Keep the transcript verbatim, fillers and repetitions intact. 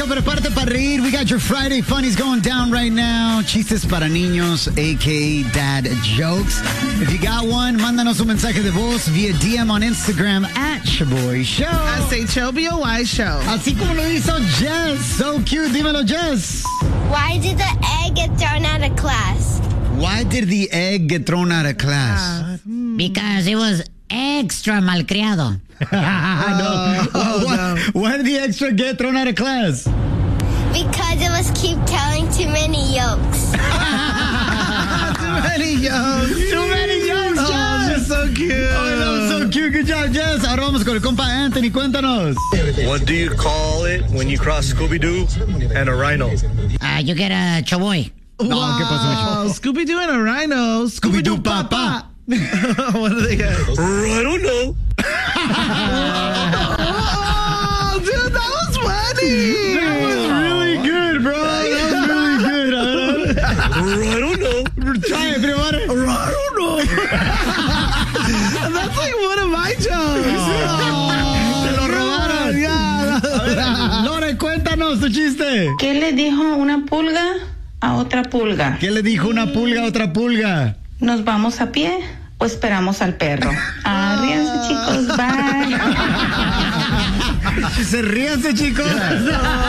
show, prepárate para reír. We got your Friday funnies going down right now. Chistes para niños, a k a. Dad Jokes. If you got one, mándanos un mensaje de voz via D M on Instagram at Shaboy Show. I say H O B O Y Show. Así como lo hizo Jess. So cute. Dímelo, Jess. Why did the egg get thrown out of class? Why did the egg get thrown out of class? Uh, mm. Because it was extra malcriado. no. Oh, Uh, why, no. why did the extra get thrown out of class? Because it was keep telling too many yolks. Too many yolks. Too many jokes, Oh, Jess. you're so cute. Oh, that was so cute. Good job, Jess. Ahora vamos con el compa Anthony. Cuéntanos. What do you call it when you cross Scooby-Doo and a rhino? Uh, you get a choboy. No, ¿qué pasó, Wow, Scooby-Doo and a rhino. Scooby-Doo Papa. What do they get? I don't know. Oh, dude, that was funny. That was really good, bro. That was really good. I don't know. Try it, everybody. I don't know. That's like one of my jokes. Te lo robaron. Yeah. Lore, cuéntanos tu chiste. ¿Qué le dijo una pulga a otra pulga? ¿Qué le dijo una pulga a otra pulga? ¿Nos vamos a pie o esperamos al perro? Arríanse, chicos. Bye. Se ríanse, chicos.